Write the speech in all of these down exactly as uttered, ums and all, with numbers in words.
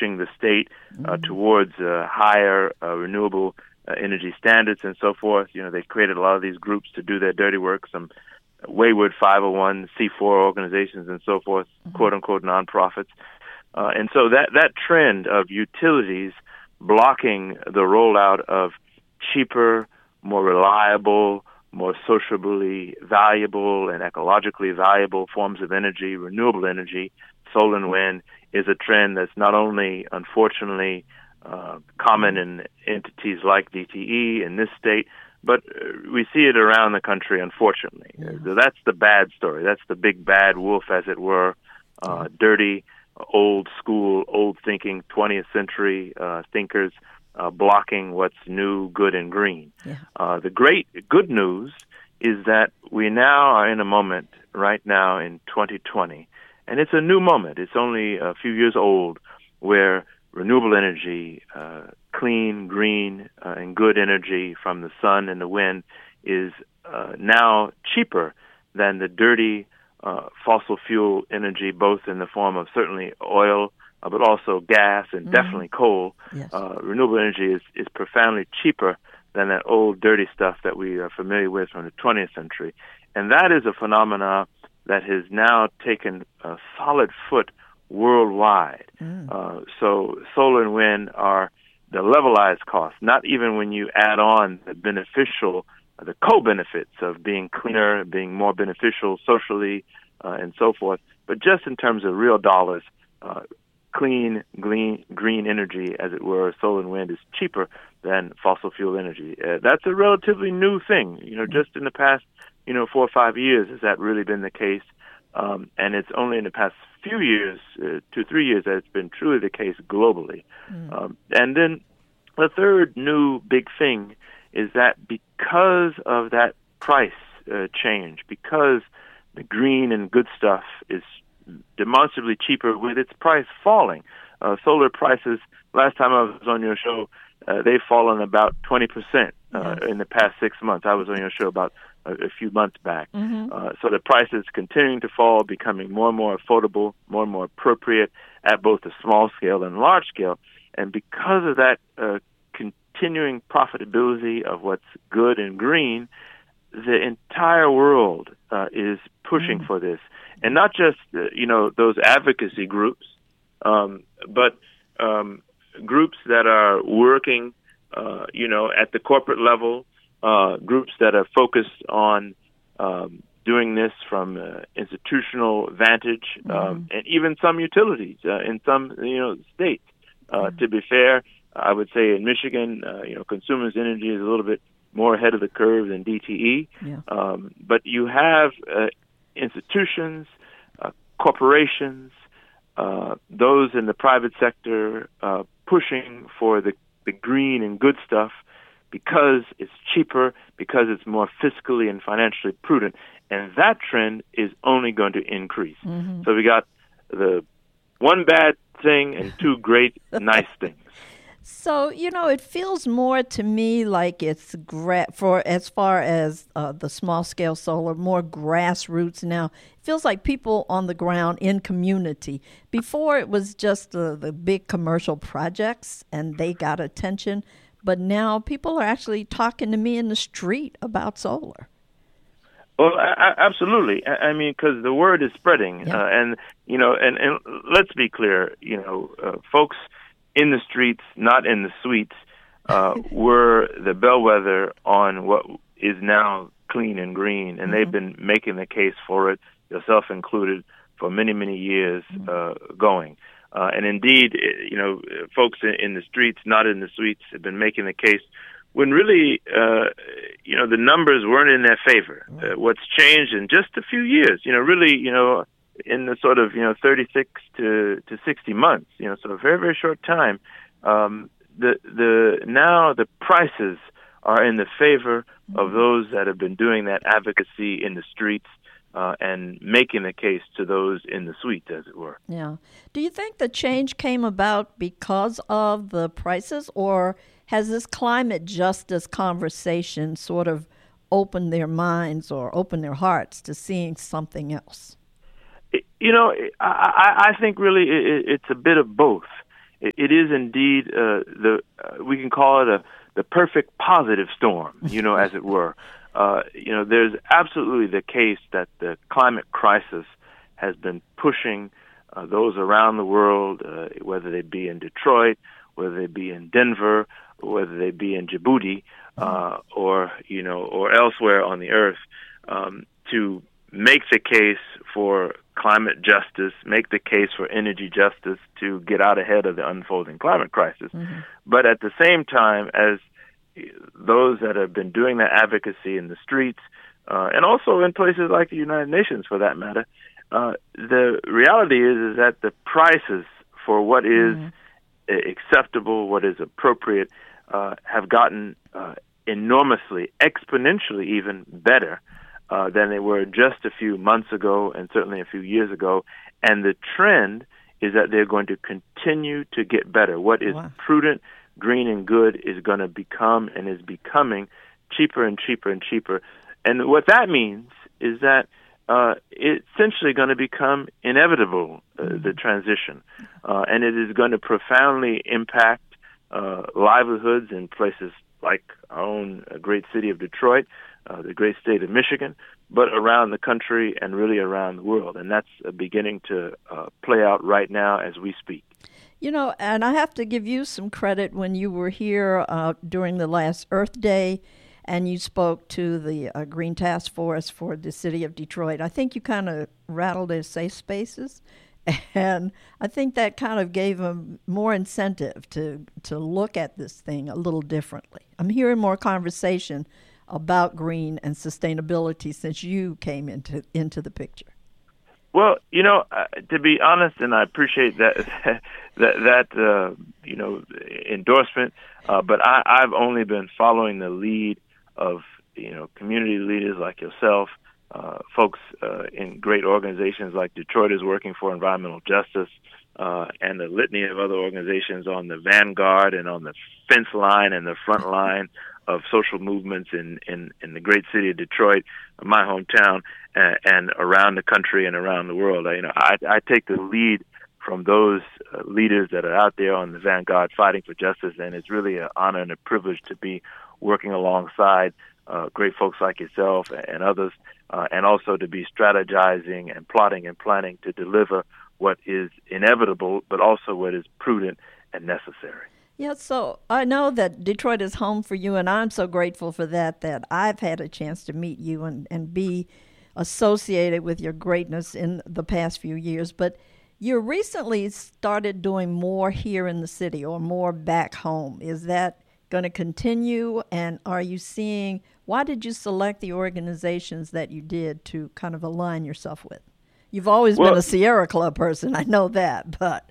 pushing the state uh, mm-hmm. towards uh, higher uh, renewable uh, energy standards and so forth. You know, they created a lot of these groups to do their dirty work, some wayward five oh one c four organizations and so forth, mm-hmm. quote-unquote nonprofits. Uh, and so that, that trend of utilities blocking the rollout of cheaper, more reliable, more sociably valuable and ecologically valuable forms of energy, renewable energy, solar and wind, is a trend that's not only, unfortunately, uh, common in entities like D T E in this state, but we see it around the country, unfortunately. Yeah. So that's the bad story. That's the big bad wolf, as it were, uh, dirty, old school, old thinking, twentieth century uh, thinkers uh, blocking what's new, good, and green. Yeah. Uh, the great good news is that we now are in a moment right now in twenty twenty, and it's a new moment. It's only a few years old, where renewable energy, uh, clean, green, uh, and good energy from the sun and the wind is uh, now cheaper than the dirty uh, fossil fuel energy, both in the form of certainly oil, uh, but also gas and mm-hmm. definitely coal. Yes. Uh, renewable energy is, is profoundly cheaper than that old dirty stuff that we are familiar with from the twentieth century. And that is a phenomena that has now taken a solid foot worldwide. Mm. Uh, so solar and wind are the levelized cost, not even when you add on the beneficial, the co-benefits of being cleaner, being more beneficial socially, uh, and so forth, but just in terms of real dollars, uh, clean, green, green energy, as it were, solar and wind is cheaper than fossil fuel energy. Uh, that's a relatively new thing. You know, just in the past, you know, four or five years has that really been the case. Um, and it's only in the past few years, uh, two, three years, that it's been truly the case globally. Mm. Um, and then the third new big thing is that because of that price uh, change, because the green and good stuff is demonstrably cheaper with its price falling. Uh, solar prices, last time I was on your show, uh, they've fallen about twenty percent uh, yes. in the past six months. I was on your show about a, a few months back. Mm-hmm. Uh, so the price is continuing to fall, becoming more and more affordable, more and more appropriate at both the small scale and large scale. And because of that uh, continuing profitability of what's good and green, the entire world uh, is pushing mm. for this. And not just, uh, you know, those advocacy groups, um, but um, groups that are working, uh, you know, at the corporate level, uh, groups that are focused on um, doing this from uh, institutional vantage, mm-hmm. um, and even some utilities uh, in some, you know, states. Uh, mm-hmm. To be fair, I would say in Michigan, uh, you know, Consumers Energy is a little bit more ahead of the curve than D T E. Yeah. Um, but you have uh, institutions, uh, corporations, uh, those in the private sector uh, pushing for the, the green and good stuff because it's cheaper, because it's more fiscally and financially prudent. And that trend is only going to increase. Mm-hmm. So we got the one bad thing and two great nice things. So, you know, it feels more to me like it's, gra- for as far as uh, the small-scale solar, more grassroots now. It feels like people on the ground in community. Before, it was just uh, the big commercial projects, and they got attention. But now people are actually talking to me in the street about solar. Well, I, absolutely. I, I mean, because the word is spreading. Yeah. Uh, and, you know, and, and let's be clear, you know, uh, folks in the streets, not in the suites, uh, were the bellwether on what is now clean and green, and mm-hmm. they've been making the case for it, yourself included, for many, many years mm-hmm. uh, going. Uh, and indeed, you know, folks in the streets, not in the suites, have been making the case when really, uh, you know, the numbers weren't in their favor. Uh, what's changed in just a few years, you know, really, you know, in the sort of, you know, thirty-six to, to sixty months, you know, so a very, very short time, um, the, the, now the prices are in the favor of those that have been doing that advocacy in the streets, uh, and making the case to those in the suite, as it were. Yeah. Do you think the change came about because of the prices, or has this climate justice conversation sort of opened their minds or opened their hearts to seeing something else? You know, I, I think really it's a bit of both. it, it is indeed uh, the uh, we can call it a the perfect positive storm, you know, as it were. Uh, you know, there's absolutely the case that the climate crisis has been pushing uh, those around the world, uh, whether they be in Detroit, whether they be in Denver, whether they be in Djibouti, uh, or you know, or elsewhere on the earth, um, to make the case for climate justice, make the case for energy justice to get out ahead of the unfolding climate crisis. Mm-hmm. But at the same time, as those that have been doing that advocacy in the streets, uh, and also in places like the United Nations for that matter, uh, the reality is, is that the prices for what is mm-hmm. acceptable, what is appropriate, uh, have gotten uh, enormously, exponentially even better Uh, than they were just a few months ago and certainly a few years ago. And the trend is that they're going to continue to get better. What is wow. prudent, green, and good is going to become and is becoming cheaper and cheaper and cheaper. And what that means is that uh, it's essentially going to become inevitable, uh, mm-hmm. the transition. Uh, and it is going to profoundly impact uh, livelihoods in places like our own uh, great city of Detroit, Uh, the great state of Michigan, but around the country and really around the world. And that's uh, beginning to uh, play out right now as we speak. You know, and I have to give you some credit when you were here uh, during the last Earth Day and you spoke to the uh, Green Task Force for the city of Detroit. I think you kind of rattled their safe spaces. And I think that kind of gave them more incentive to, to look at this thing a little differently. I'm hearing more conversation about green and sustainability since you came into into the picture. Well, you know, uh, to be honest, and I appreciate that that that uh, you know endorsement, uh, but I, I've only been following the lead of you know community leaders like yourself, uh, folks uh, in great organizations like Detroit is working for environmental justice, uh, and the litany of other organizations on the vanguard and on the fence line and the front line of social movements in, in, in the great city of Detroit, my hometown, and, and around the country and around the world. I, you know, I, I take the lead from those uh, leaders that are out there on the vanguard fighting for justice, and it's really an honor and a privilege to be working alongside uh, great folks like yourself and others, uh, and also to be strategizing and plotting and planning to deliver what is inevitable, but also what is prudent and necessary. Yeah, so I know that Detroit is home for you, and I'm so grateful for that, that I've had a chance to meet you and, and be associated with your greatness in the past few years. But you recently started doing more here in the city or more back home. Is that going to continue? And are you seeing, why did you select the organizations that you did to kind of align yourself with? You've always well, been a Sierra Club person, I know that, but...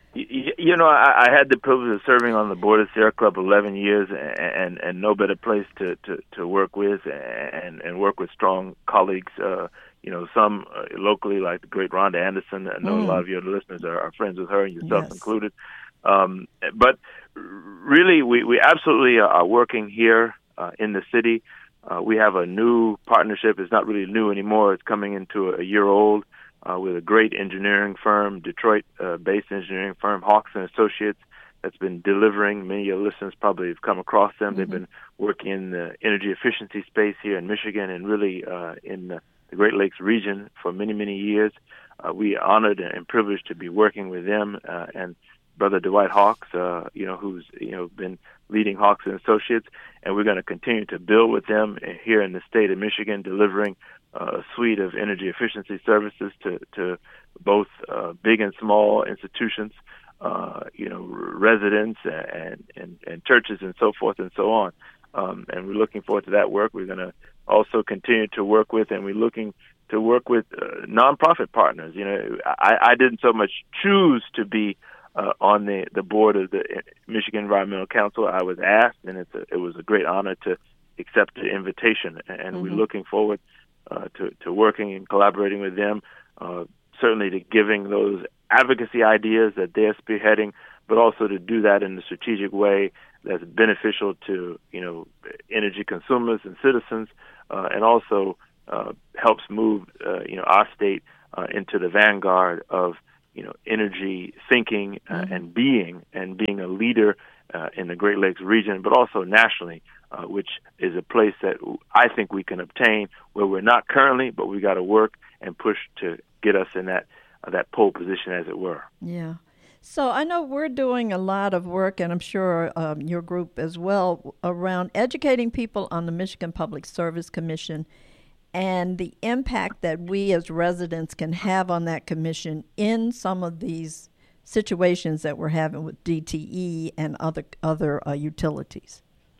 You know, I, I had the privilege of serving on the board of Sierra Club eleven years, and, and no better place to, to, to work with and, and work with strong colleagues. Uh, you know, some uh, locally, like the great Rhonda Anderson. I know mm. a lot of your listeners are, are friends with her, and yourself yes. included. Um, but really, we, we absolutely are working here uh, in the city. Uh, we have a new partnership. It's not really new anymore. It's coming into a year old. Uh, with a great engineering firm, Detroit-based uh, engineering firm, Hawks and Associates, that's been delivering. Many of your listeners probably have come across them. Mm-hmm. They've been working in the energy efficiency space here in Michigan and really uh, in the, the Great Lakes region for many, many years. Uh, we are honored and privileged to be working with them uh, and Brother Dwight Hawks, uh, you know, who's you know been leading Hawks and Associates, and we're going to continue to build with them here in the state of Michigan, delivering uh, a suite of energy efficiency services to to both uh, big and small institutions, uh, you know, residents and, and and churches and so forth and so on. Um, and we're looking forward to that work. We're going to also continue to work with, and we're looking to work with uh, nonprofit partners. You know, I, I didn't so much choose to be Uh, on the, the board of the Michigan Environmental Council. I was asked, and it's a, it was a great honor to accept the invitation. And mm-hmm. we're looking forward uh, to, to working and collaborating with them, uh, certainly to giving those advocacy ideas that they're spearheading, but also to do that in a strategic way that's beneficial to, you know, energy consumers and citizens, uh, and also uh, helps move, uh, you know, our state uh, into the vanguard of you know, energy thinking uh, Mm-hmm. and being, and being a leader uh, in the Great Lakes region, but also nationally, uh, which is a place that I think we can obtain where we're not currently, but we got to work and push to get us in that uh, that pole position, as it were. Yeah. So I know we're doing a lot of work, and I'm sure um, your group as well, around educating people on the Michigan Public Service Commission and the impact that we as residents can have on that commission in some of these situations that we're having with D T E and other other uh, utilities.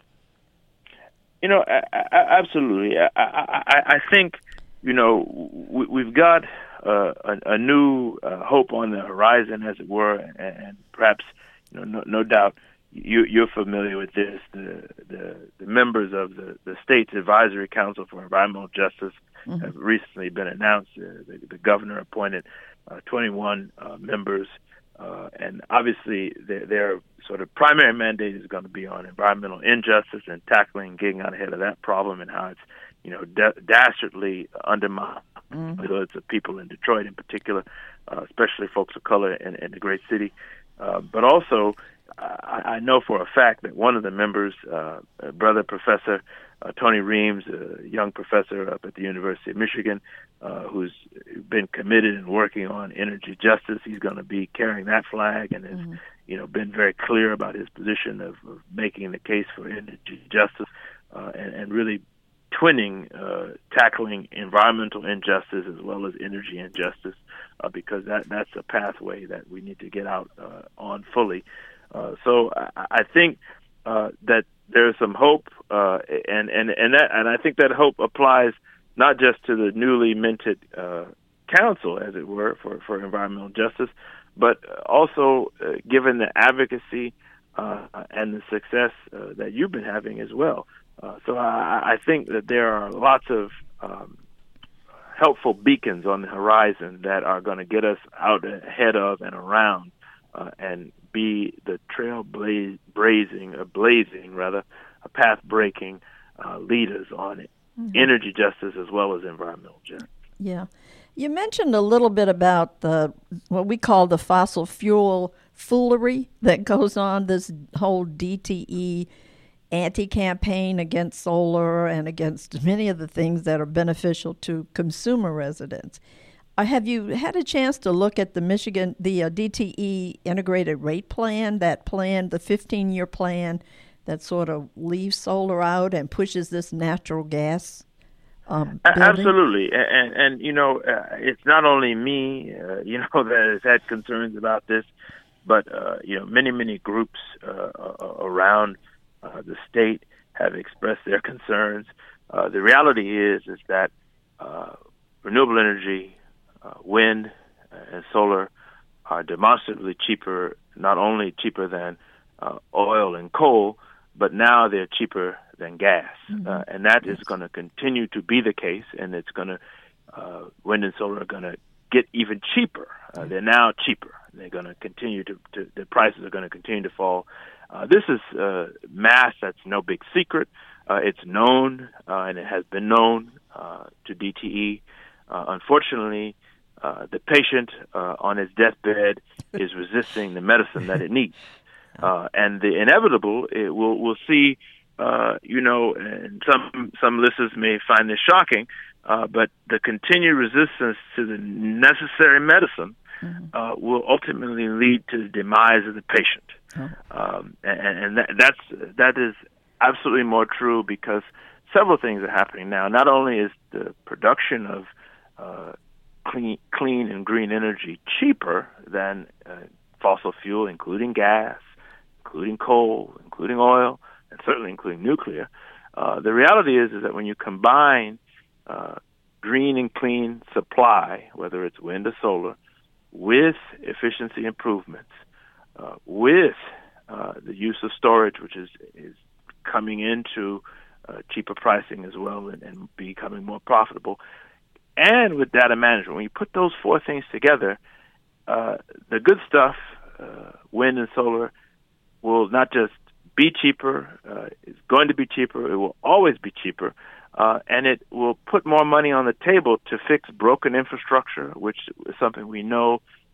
You know, I, I, absolutely. I, I, I think, you know, we, we've got uh, a, a new uh, hope on the horizon, as it were, and, and perhaps, you know, no, no doubt you, you're familiar with this. The, the, the members of the, the state's Advisory Council for Environmental Justice mm-hmm. have recently been announced. Uh, the, the governor appointed uh, twenty-one uh, members, uh, and obviously their, their sort of primary mandate is going to be on environmental injustice and tackling, getting out ahead of that problem, and how it's, you know, da- dastardly undermined mm-hmm. the people in Detroit in particular, uh, especially folks of color in, in the great city. Uh, but also, I, I know for a fact that one of the members, uh, brother Professor uh, Tony Reams, a young professor up at the University of Michigan, uh, who's been committed and working on energy justice, he's going to be carrying that flag and has, mm-hmm. you know, been very clear about his position of, of making the case for energy justice uh, and, and really twinning, uh, tackling environmental injustice as well as energy injustice, uh, because that that's a pathway that we need to get out uh, on fully. Uh, so I, I think uh, that there's some hope, uh, and and and that and I think that hope applies not just to the newly minted uh, council, as it were, for, for environmental justice, but also uh, given the advocacy uh, and the success uh, that you've been having as well. Uh, so I, I think that there are lots of um, helpful beacons on the horizon that are going to get us out ahead of and around uh, and be the trail blaze, blazing, or blazing rather, a path breaking uh, leaders on it, mm-hmm. energy justice as well as environmental justice. Yeah, you mentioned a little bit about the what we call the fossil fuel foolery that goes on. This whole D T E anti-campaign against solar and against many of the things that are beneficial to consumer residents. Uh, have you had a chance to look at the Michigan, the uh, D T E integrated rate plan, that plan, the fifteen-year plan that sort of leaves solar out and pushes this natural gas um, building? Absolutely. And, and you know, uh, it's not only me, uh, you know, that has had concerns about this, but, uh, you know, many, many groups uh, around Uh, the state have expressed their concerns. Uh, the reality is is that uh, renewable energy, uh, wind and solar are demonstrably cheaper, not only cheaper than uh, oil and coal, but now they're cheaper than gas. Mm-hmm. Uh, and that yes. is going to continue to be the case, and it's going to, uh, wind and solar are going to get even cheaper. Uh, they're now cheaper. They're going to continue to, to, the prices are going to continue to fall. Uh, this is uh, math that's no big secret. Uh, it's known, uh, and it has been known uh, to D T E. Uh, unfortunately, uh, the patient uh, on his deathbed is resisting the medicine that it needs. Uh, and the inevitable, it will we'll see, uh, you know, and some, some listeners may find this shocking, uh, but the continued resistance to the necessary medicine Mm-hmm. Uh, will ultimately lead to the demise of the patient, oh. um, and, and that, that's that is absolutely more true because several things are happening now. Not only is the production of uh, clean, clean and green energy cheaper than uh, fossil fuel, including gas, including coal, including oil, and certainly including nuclear. Uh, the reality is is that when you combine uh, green and clean supply, whether it's wind or solar, with efficiency improvements, uh, with uh, the use of storage, which is, is coming into uh, cheaper pricing as well and, and becoming more profitable, and with data management. When you put those four things together, uh, the good stuff, uh, wind and solar, will not just be cheaper, uh, it's going to be cheaper, it will always be cheaper, Uh, and it will put more money on the table to fix broken infrastructure, which is something we know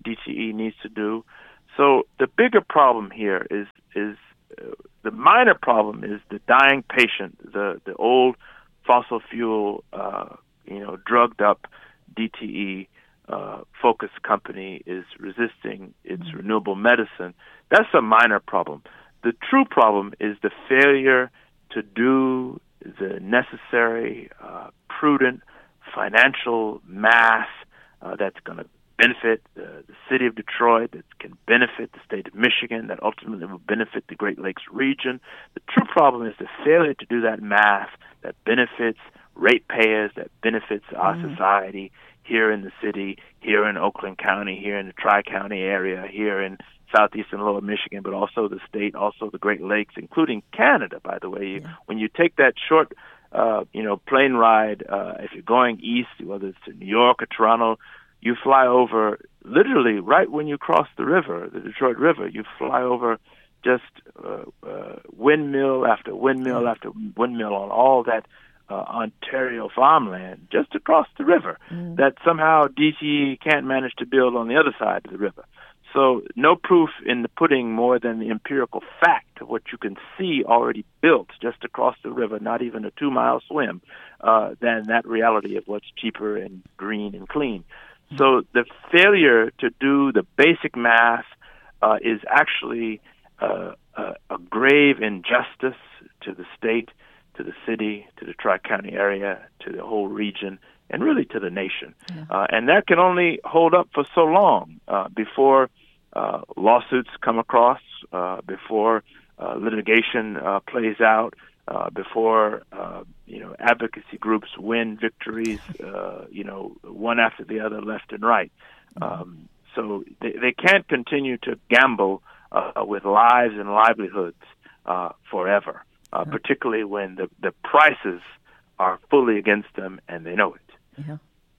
D T E needs to do. So the bigger problem here is is uh, the minor problem is the dying patient, the the old fossil fuel, uh, you know, drugged up D T E uh, focused company is resisting its mm-hmm. renewable medicine. That's a minor problem. The true problem is the failure to do the necessary, uh, prudent financial math uh, that's going to benefit the, the city of Detroit, that can benefit the state of Michigan, that ultimately will benefit the Great Lakes region. The true problem is the failure to do that math that benefits ratepayers, that benefits our mm. society here in the city, here in Oakland County, here in the Tri-County area, here in southeastern Lower Michigan, but also the state, also the Great Lakes, including Canada, by the way. Yeah. When you take that short, uh, you know, plane ride, uh, if you're going east, whether it's to New York or Toronto, you fly over, literally right when you cross the river, the Detroit River, you fly over just uh, uh, windmill after windmill after windmill on all that uh, Ontario farmland just across the river mm. that somehow D T E can't manage to build on the other side of the river. So no proof in the pudding more than the empirical fact of what you can see already built just across the river, not even a two-mile swim, uh, than that reality of what's cheaper and green and clean. So the failure to do the basic math uh, is actually uh, a, a grave injustice to the state, to the city, to the Tri-County area, to the whole region, and really to the nation. Yeah. Uh, and that can only hold up for so long uh, before uh, lawsuits come across, uh, before uh, litigation uh, plays out, Uh, before, uh, you know, advocacy groups win victories, uh, you know, one after the other, left and right. Um, so they, they can't continue to gamble uh, with lives and livelihoods uh, forever, uh, particularly when the, the prices are fully against them and they know it. Yeah.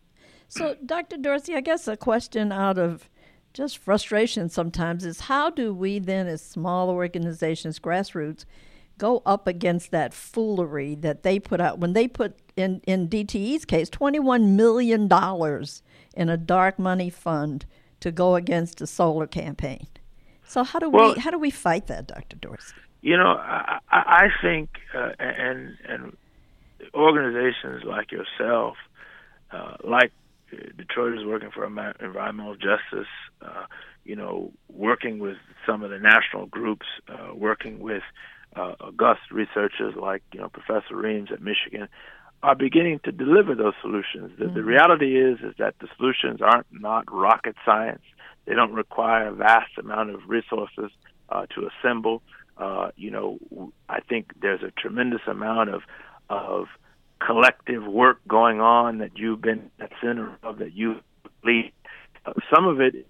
So, Doctor Dorsey, I guess a question out of just frustration sometimes is how do we then, as small organizations, grassroots, go up against that foolery that they put out when they put in, in D T E's case, twenty-one million dollars in a dark money fund to go against a solar campaign. So how do well, we how do we fight that, Doctor Dorsey? You know, I, I think uh, and and organizations like yourself, uh, like Detroit is working for environmental justice, uh, you know, working with some of the national groups, uh, working with Uh, august researchers like, you know, Professor Reams at Michigan are beginning to deliver those solutions. The, mm-hmm. the reality is is that the solutions aren't not rocket science. They don't require a vast amount of resources uh, to assemble. Uh, you know, I think there's a tremendous amount of of collective work going on that you've been at the center of, that you lead. Uh, some of it,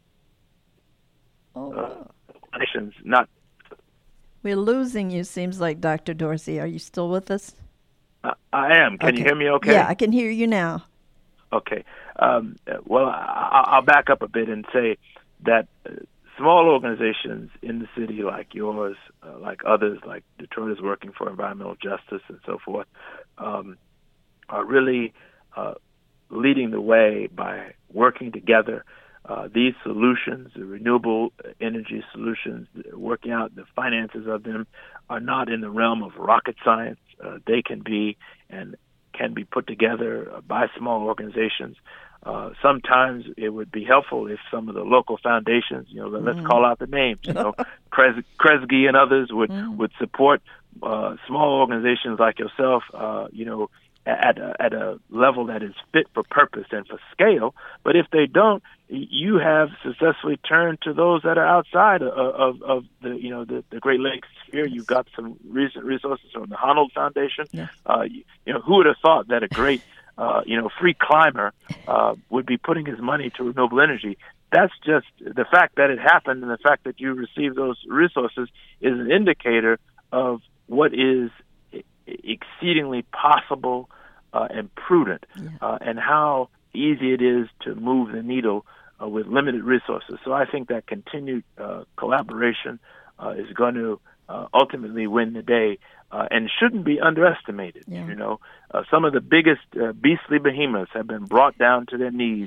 oh, wow. uh, nations not. We're losing you, seems like, Doctor Dorsey. Are you still with us? Uh, I am. Can okay. you hear me okay? Yeah, I can hear you now. Okay. Um, well, I, I'll back up a bit and say that uh, small organizations in the city like yours, uh, like others, like Detroit is working for environmental justice and so forth, um, are really uh, leading the way by working together. Uh, these solutions, the renewable energy solutions, working out the finances of them, are not in the realm of rocket science. Uh, they can be and can be put together by small organizations. Uh, sometimes it would be helpful if some of the local foundations, you know, mm. let's call out the names, you know, Kres- Kresge and others would, mm. would support uh, small organizations like yourself, uh, you know, at a, at a level that is fit for purpose and for scale. But if they don't, you have successfully turned to those that are outside of, of, of the, you know, the, the Great Lakes sphere. You've got some recent resources from the Honnold Foundation. Yeah. Uh, you, you know, who would have thought that a great, uh, you know, free climber uh, would be putting his money to renewable energy? That's just the fact that it happened, and the fact that you received those resources is an indicator of what is exceedingly possible uh, and prudent, yeah. uh, and how easy it is to move the needle uh, with limited resources. So I think that continued uh, collaboration uh, is going to uh, ultimately win the day, uh, and shouldn't be underestimated. Yeah. You know, uh, some of the biggest uh, beastly behemoths have been brought down to their knees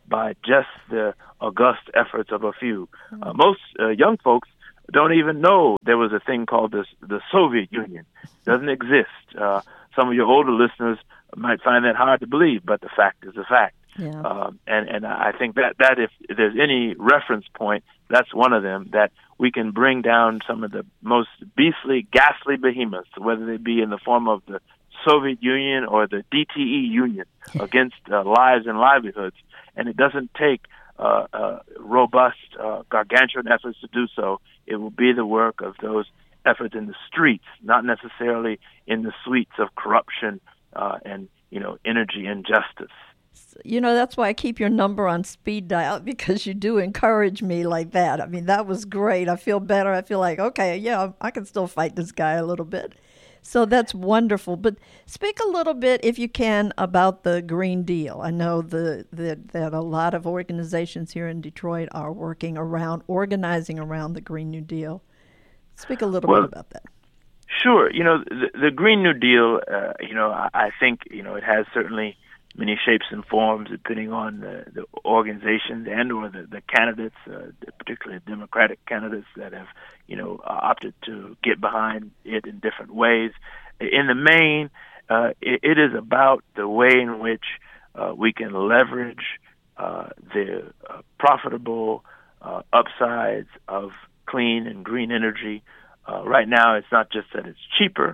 by just the august efforts of a few. Uh, most uh, young folks don't even know there was a thing called this, the Soviet Union. It doesn't exist. Uh, some of your older listeners might find that hard to believe, but the fact is a fact. Yeah. Um, and, and I think that, that if there's any reference point, that's one of them, that we can bring down some of the most beastly, ghastly behemoths, whether they be in the form of the Soviet Union or the D T E Union, against uh, lives and livelihoods. And it doesn't take uh, uh, robust, uh, gargantuan efforts to do so. It will be the work of those efforts in the streets, not necessarily in the suites of corruption uh, and, you know, energy injustice. You know, that's why I keep your number on speed dial, because you do encourage me like that. I mean, that was great. I feel better. I feel like, okay, yeah, I can still fight this guy a little bit. So that's wonderful. But speak a little bit, if you can, about the Green Deal. I know the, the, that a lot of organizations here in Detroit are working around, organizing around the Green New Deal. Speak a little well, bit about that. Sure. You know, the, the Green New Deal, uh, you know, I, I think, you know, it has certainly many shapes and forms depending on the, the organizations and or the, the candidates, uh, particularly Democratic candidates that have, you know, opted to get behind it in different ways. In the main, uh, it, it is about the way in which uh, we can leverage uh, the uh, profitable uh, upsides of clean and green energy. Uh, right now, it's not just that it's cheaper.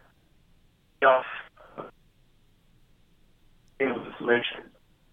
Insulation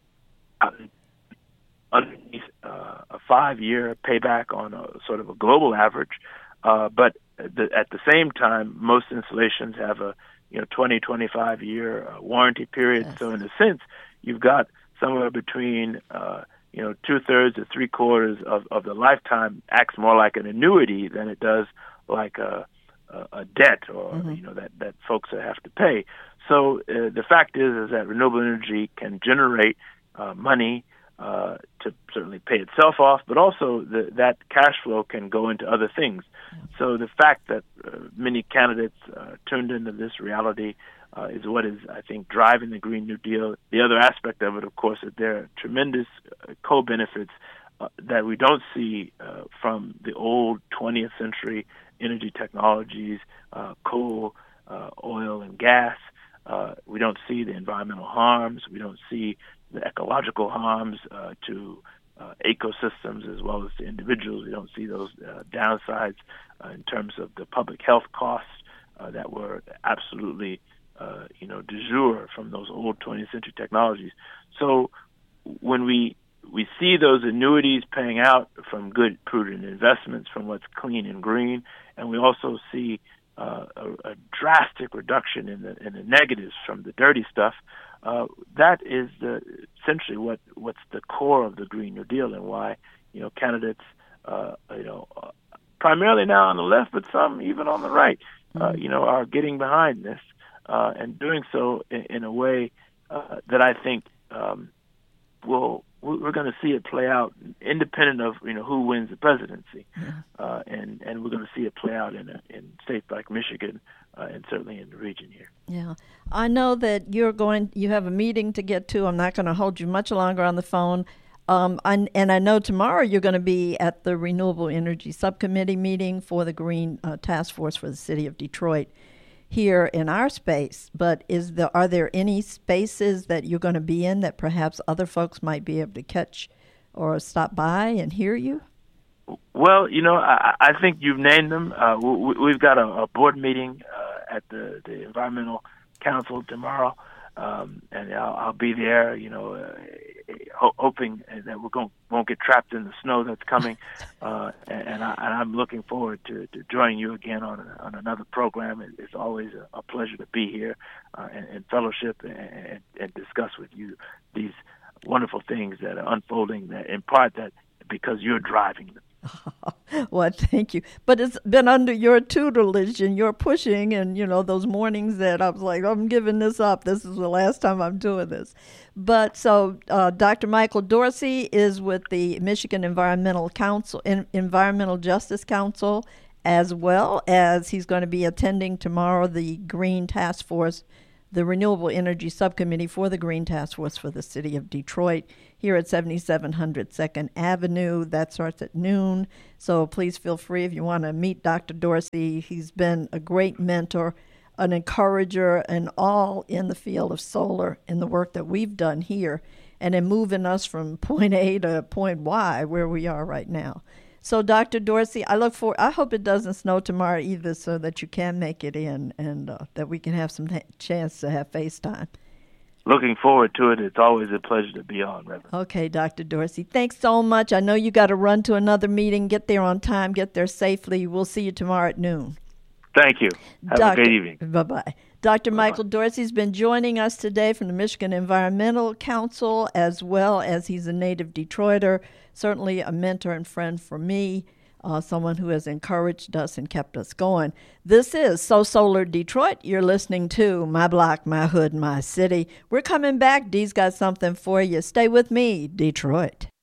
underneath uh, a five-year payback on a sort of a global average, uh, but the, at the same time, most installations have a you know twenty, twenty-five year uh, warranty period. Yes. So in a sense, you've got somewhere between uh, you know two thirds to three quarters of, of the lifetime acts more like an annuity than it does like a a, a debt or mm-hmm. you know that that folks have to pay. So uh, the fact is is that renewable energy can generate uh, money uh, to certainly pay itself off, but also the, that cash flow can go into other things. Yeah. So the fact that uh, many candidates uh, tuned into this reality uh, is what is, I think, driving the Green New Deal. The other aspect of it, of course, is there are tremendous uh, co-benefits uh, that we don't see uh, from the old twentieth century energy technologies, uh, coal, uh, oil, and gas. Uh, we don't see the environmental harms. We don't see the ecological harms uh, to uh, ecosystems as well as to individuals. We don't see those uh, downsides uh, in terms of the public health costs uh, that were absolutely, uh, you know, de jour from those old twentieth century technologies. So when we we see those annuities paying out from good, prudent investments, from what's clean and green, and we also see Uh, a, a drastic reduction in the in the negatives from the dirty stuff. Uh, that is the, essentially what what's the core of the Green New Deal, and why you know candidates, uh, you know, uh, primarily now on the left, but some even on the right, uh, mm-hmm. you know, are getting behind this uh, and doing so in, in a way uh, that I think um, will. We're going to see it play out independent of you know who wins the presidency, yeah. uh, and and we're going to see it play out in a, in states like Michigan uh, and certainly in the region here. Yeah, I know that you're going. You have a meeting to get to. I'm not going to hold you much longer on the phone. Um, I, and I know tomorrow you're going to be at the Renewable Energy Subcommittee meeting for the Green uh, Task Force for the City of Detroit here in our space, but is there are there any spaces that you're going to be in that perhaps other folks might be able to catch or stop by and hear you? Well, you know, I, I think you've named them. Uh, we, we've got a, a board meeting uh, at the, the Environmental Council tomorrow, um, and I'll, I'll be there, you know, uh, ho- hoping that we won't, won't get trapped in the snow that's coming, uh, and, and, I, and I'm looking forward to, to joining you again on on another program. It's always a, a pleasure to be here uh, and, and fellowship and, and, and discuss with you these wonderful things that are unfolding, that in part that because you're driving them. Well, thank you. But it's been under your tutelage and your pushing and, you know, those mornings that I was like, I'm giving this up. This is the last time I'm doing this. But so uh, Doctor Michael Dorsey is with the Michigan Environmental Council, en- Environmental Justice Council, as well as he's going to be attending tomorrow the Green Task Force the Renewable Energy Subcommittee for the Green Task Force for the City of Detroit, here at seventy-seven hundred second Avenue. That starts at noon. So please feel free if you want to meet Doctor Dorsey. He's been a great mentor, an encourager, and all in the field of solar in the work that we've done here and in moving us from point A to point Y where we are right now. So, Doctor Dorsey, I look for. I hope it doesn't snow tomorrow either, so that you can make it in and uh, that we can have some t- chance to have FaceTime. Looking forward to it. It's always a pleasure to be on, Reverend. Okay, Doctor Dorsey. Thanks so much. I know you got to run to another meeting. Get there on time. Get there safely. We'll see you tomorrow at noon. Thank you. Have Doctor, a great evening. Bye-bye. Doctor Bye-bye. Michael Dorsey's been joining us today from the Michigan Environmental Council, as well as he's a native Detroiter, certainly a mentor and friend for me, uh, someone who has encouraged us and kept us going. This is So Solar Detroit. You're listening to My Block, My Hood, My City. We're coming back. Dee's got something for you. Stay with me, Detroit.